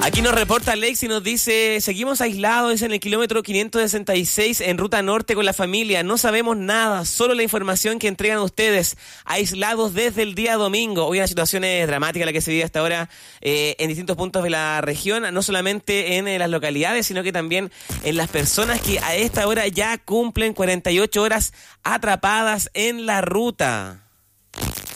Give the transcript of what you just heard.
Aquí nos reporta Alex y nos dice: seguimos aislados en el kilómetro 566 en ruta norte con la familia. No sabemos nada, solo la información que entregan ustedes. Aislados desde el día domingo. Hoy una situación dramática la que se vive hasta ahora en distintos puntos de la región, no solamente en las localidades, sino que también en las personas que a esta hora ya cumplen 48 horas atrapadas en la ruta.